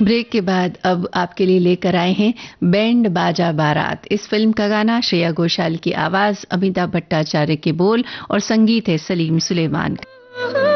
Break के बाद अब आपके लिए लेकर आए हैं बैंड बाजा बारात। इस फिल्म का गाना श्रेया घोषाल की आवाज, अमिताभ भट्टाचार्य के बोल और संगीत है सलीम सुलेमान।